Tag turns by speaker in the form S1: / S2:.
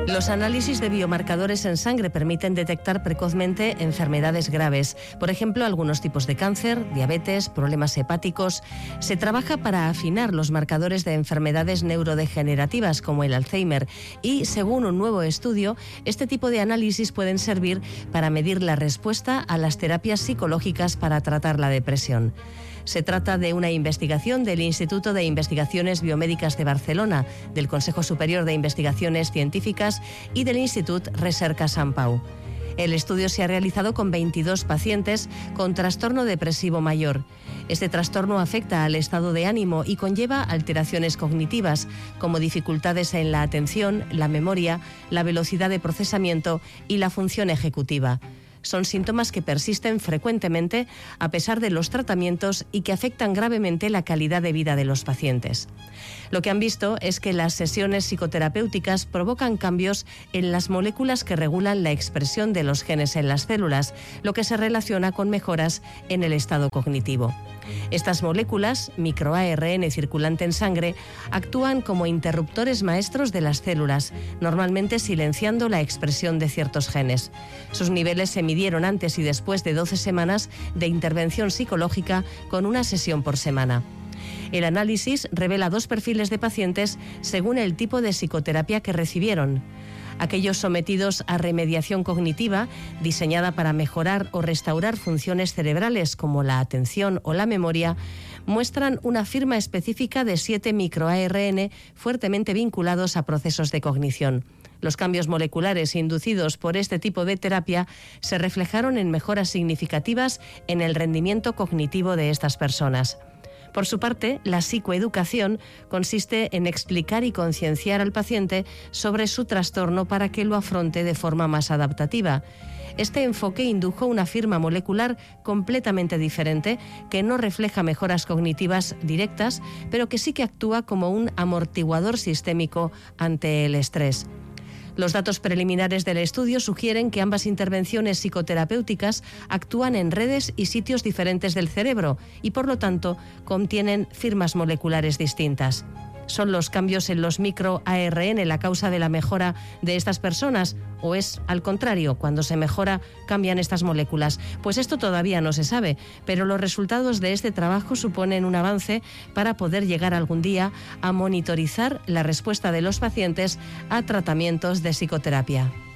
S1: Los análisis de biomarcadores en sangre permiten detectar precozmente enfermedades graves, por ejemplo, algunos tipos de cáncer, diabetes, problemas hepáticos. Se trabaja para afinar los marcadores de enfermedades neurodegenerativas como el Alzheimer y, según un nuevo estudio, este tipo de análisis pueden servir para medir la respuesta a las terapias psicológicas para tratar la depresión. Se trata de una investigación del Instituto de Investigaciones Biomédicas de Barcelona, del Consejo Superior de Investigaciones Científicas y del Institut Recerca Sant Pau. El estudio se ha realizado con 22 pacientes con trastorno depresivo mayor. Este trastorno afecta al estado de ánimo y conlleva alteraciones cognitivas, como dificultades en la atención, la memoria, la velocidad de procesamiento y la función ejecutiva. Son síntomas que persisten frecuentemente a pesar de los tratamientos y que afectan gravemente la calidad de vida de los pacientes. Lo que han visto es que las sesiones psicoterapéuticas provocan cambios en las moléculas que regulan la expresión de los genes en las células, lo que se relaciona con mejoras en el estado cognitivo. Estas moléculas, microARN circulante en sangre, actúan como interruptores maestros de las células, normalmente silenciando la expresión de ciertos genes. Sus niveles se midieron antes y después de 12 semanas de intervención psicológica con una sesión por semana. El análisis revela 2 perfiles de pacientes según el tipo de psicoterapia que recibieron. Aquellos sometidos a remediación cognitiva, diseñada para mejorar o restaurar funciones cerebrales como la atención o la memoria, muestran una firma específica de 7 microARN fuertemente vinculados a procesos de cognición. Los cambios moleculares inducidos por este tipo de terapia se reflejaron en mejoras significativas en el rendimiento cognitivo de estas personas. Por su parte, la psicoeducación consiste en explicar y concienciar al paciente sobre su trastorno para que lo afronte de forma más adaptativa. Este enfoque indujo una firma molecular completamente diferente que no refleja mejoras cognitivas directas, pero que sí que actúa como un amortiguador sistémico ante el estrés. Los datos preliminares del estudio sugieren que ambas intervenciones psicoterapéuticas actúan en redes y sitios diferentes del cerebro y, por lo tanto, contienen firmas moleculares distintas. ¿Son los cambios en los microARN la causa de la mejora de estas personas? ¿O es al contrario, cuando se mejora, cambian estas moléculas? Pues esto todavía no se sabe, pero los resultados de este trabajo suponen un avance para poder llegar algún día a monitorizar la respuesta de los pacientes a tratamientos de psicoterapia.